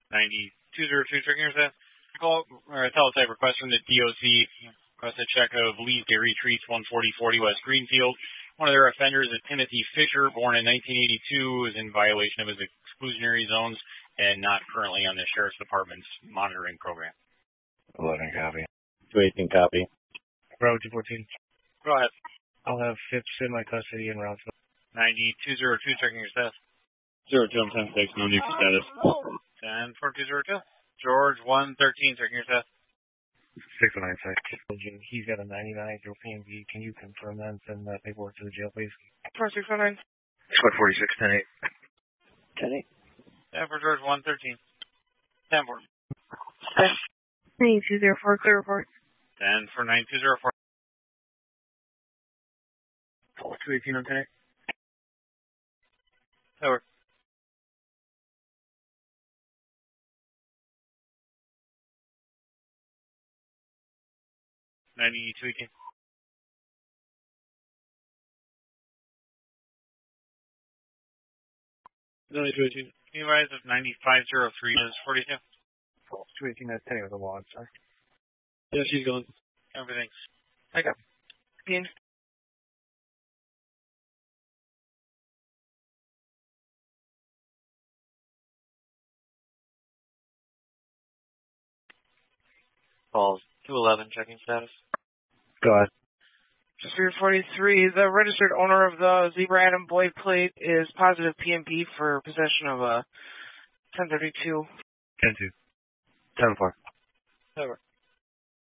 9202, checking your status. Call or a teletype request from the DOC. Request a check of Lee's Dairy Treats, 14040 West Greenfield. One of their offenders is Timothy Fisher, born in 1982, is in violation of his exclusionary zones and not currently on the Sheriff's Department's monitoring program. 11 copy. 218 copy. Bravo 214. Go ahead. I'll have Phipps in my custody in Brownsville. 9202, checking your status. 02, I'm 10-6, no need for status. 10-4202. George 113, checking your status. 609, he's got a 99 through PMV. Can you confirm that and send that paperwork to the jail, please? 4609. Squad 46, 10-8. 10-8. Yeah, for George 113. 10-4. 9204, clear report. 10 for 9204. 218 on 10-8. Over. $9218. $9218. Can you rise of 9503 is 42? 218, that's 10 with the log, sorry. Yeah, she's gone. Everything's. Okay. Ian. Calls 211, checking status. Go ahead. Spirit 43, the registered owner of the Zebra Adam Boyd plate is positive PMP for possession of a 1032. 10-2. 10-4. Over.